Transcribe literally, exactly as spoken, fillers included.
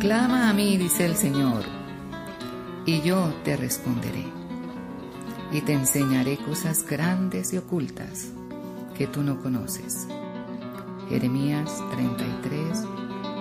Clama a mí, dice el Señor, y yo te responderé, y te enseñaré cosas grandes y ocultas que tú no conoces. Jeremías treinta y tres,